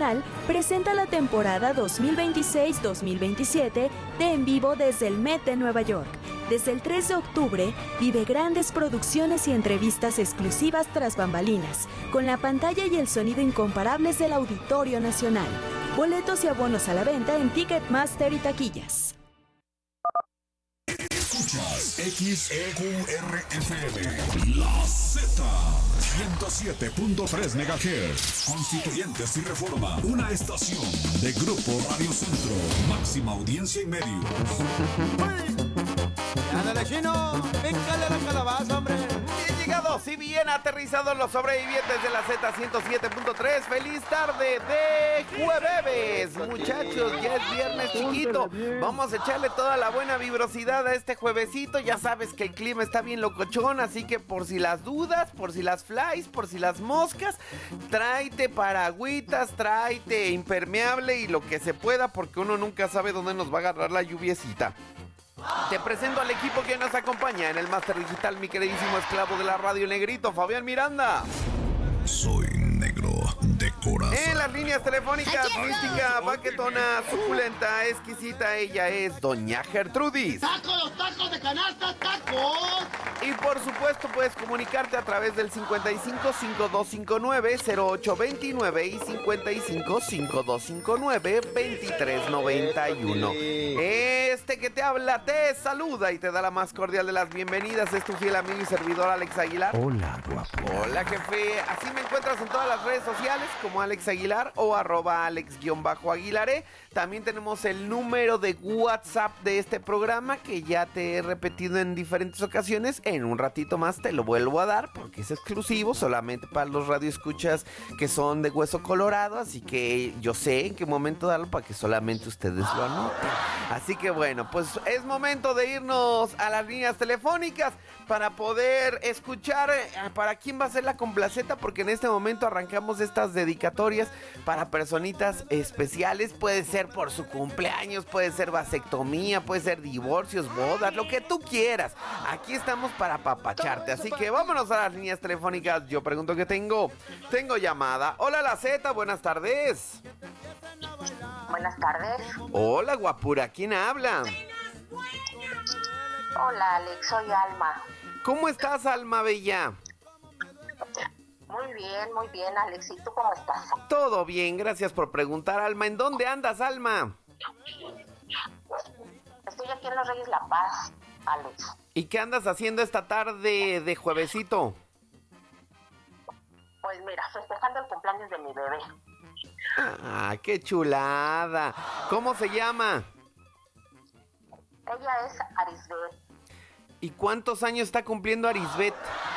Nacional presenta la temporada 2026-2027 de En Vivo desde el Met de Nueva York. Desde el 3 de octubre, vive grandes producciones y entrevistas exclusivas tras bambalinas, con la pantalla y el sonido incomparables del Auditorio Nacional. Boletos y abonos a la venta en Ticketmaster y taquillas. Escuchas XEQRFM, La Z, 107.3 MHz, Constituyentes y Reforma, una estación de Grupo Radio Centro, máxima audiencia y medios. ¡Ándale, chino! ¡Pícale la calabaza, hombre! Bien llegados y bien aterrizados los sobrevivientes de la Z107.3. ¡Feliz tarde de jueves! Muchachos, ya es viernes chiquito. Vamos a echarle toda la buena vibrosidad a este juevesito. Ya sabes que el clima está bien locochón, así que por si las dudas, por si las flies, por si las moscas, tráete paragüitas, tráete impermeable y lo que se pueda, porque uno nunca sabe dónde nos va a agarrar la lluviecita. Te presento al equipo que nos acompaña en el Máster Digital, mi queridísimo esclavo de la radio, Negrito, Fabián Miranda. Soy negro de corazón. En las líneas telefónicas, mística, baquetona, suculenta, exquisita, ella es Doña Gertrudis. ¡Taco, los tacos de canasta, tacos! Y por supuesto puedes comunicarte a través del 55 5259 0829 y 55 5259 2391. Este que te habla te saluda y te da la más cordial de las bienvenidas. Es tu fiel amigo y servidor Alex Aguilar. Hola, guapo. Hola, jefe. Así me encuentras en todas las redes sociales como Alex Aguilar o @Alex_Aguilaré. También tenemos el número de WhatsApp de este programa que ya te he repetido en diferentes ocasiones. En un ratito más te lo vuelvo a dar porque es exclusivo solamente para los radioescuchas que son de hueso colorado. Así que yo sé en qué momento darlo para que solamente ustedes lo anoten. Así que bueno, pues es momento de irnos a las líneas telefónicas para poder escuchar para quién va a ser la complaceta, porque en este momento arrancamos estas dedicatorias para personitas especiales. Puede ser por su cumpleaños, puede ser vasectomía, puede ser divorcios, bodas, lo que tú quieras. Aquí estamos para apapacharte, así que vámonos a las líneas telefónicas. Yo pregunto qué tengo. Tengo llamada. Hola, la Z, buenas tardes. Buenas tardes. Hola, guapura, ¿quién habla? Hola, Alex, soy Alma. ¿Cómo estás, Alma Bella? Muy bien, Alex. ¿Y tú cómo estás? Todo bien, gracias por preguntar, Alma. ¿En dónde andas, Alma? Estoy aquí en Los Reyes La Paz, Alex. ¿Y qué andas haciendo esta tarde de juevesito? Pues mira, festejando el cumpleaños de mi bebé. ¡Ah, qué chulada! ¿Cómo se llama? Ella es Arisbet. ¿Y cuántos años está cumpliendo Arisbet?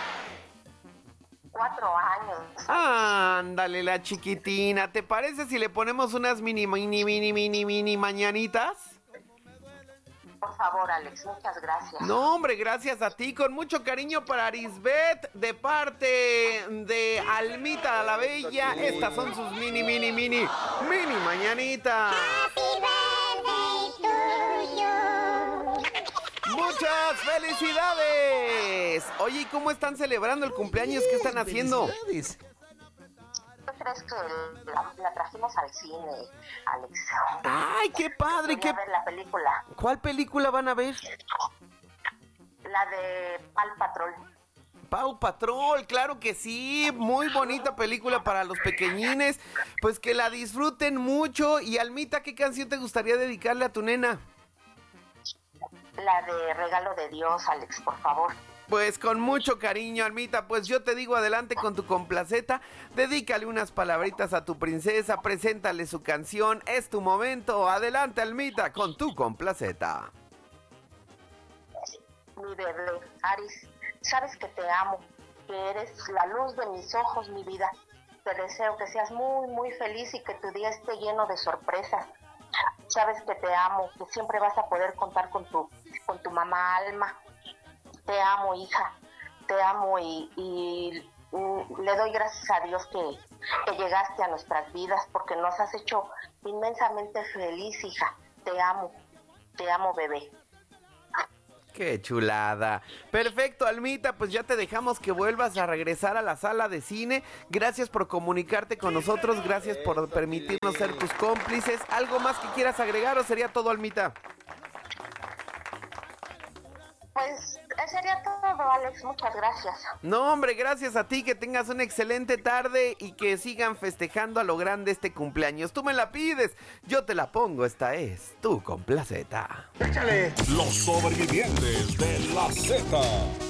4 años. Ándale, la chiquitina. ¿Te parece si le ponemos unas mini mañanitas? Por favor, Alex, muchas gracias. No, hombre, gracias a ti. Con mucho cariño para Arisbet, de parte de Almita la Bella. Estas son sus mini mañanitas. ¡Muchas felicidades! Oye, ¿y cómo están celebrando el cumpleaños? ¿Qué están haciendo? ¿Qué crees que la trajimos al cine, Alex? ¡Ay, qué padre! Quería ver la película. ¿Cuál película van a ver? La de Paw Patrol. Paw Patrol, claro que sí, muy bonita película para los pequeñines. Pues que la disfruten mucho. Y Almita, ¿qué canción te gustaría dedicarle a tu nena? La de Regalo de Dios, Alex, por favor. Pues con mucho cariño, Almita, pues yo te digo adelante con tu complaceta, dedícale unas palabritas a tu princesa, preséntale su canción, es tu momento, adelante, Almita, con tu complaceta. Mi bebé, Aris, sabes que te amo, que eres la luz de mis ojos, mi vida. Te deseo que seas muy feliz y que tu día esté lleno de sorpresas. Sabes que te amo, que siempre vas a poder contar con tu mamá Alma. Te amo, hija, te amo y le doy gracias a Dios que llegaste a nuestras vidas porque nos has hecho inmensamente feliz, hija. Te amo, bebé. Qué chulada. Perfecto, Almita, pues ya te dejamos que vuelvas a regresar a la sala de cine. Gracias por comunicarte con nosotros, gracias por permitirnos ser tus cómplices. ¿Algo más que quieras agregar o sería todo, Almita? Pues sería todo, Alex, muchas gracias. No, hombre, gracias a ti, que tengas una excelente tarde y que sigan festejando a lo grande este cumpleaños. Tú me la pides, yo te la pongo, esta es tu complaceta. Échale. Los sobrevivientes de la Z.